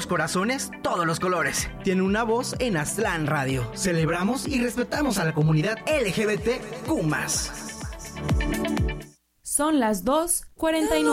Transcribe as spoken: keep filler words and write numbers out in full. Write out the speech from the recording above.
los corazones, todos los colores. Tiene una voz en Aztlán Radio. Celebramos y respetamos a la comunidad L G B T Q más. Son las dos cuarenta y nueve.